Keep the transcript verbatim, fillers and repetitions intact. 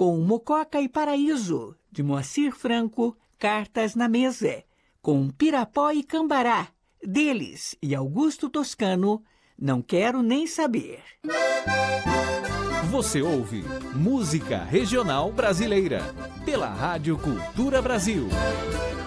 com Mococa e Paraíso, de Moacir Franco, Cartas na Mesa, com Pirapó e Cambará, deles e Augusto Toscano, Não Quero Nem Saber. Você ouve Música Regional Brasileira, pela Rádio Cultura Brasil.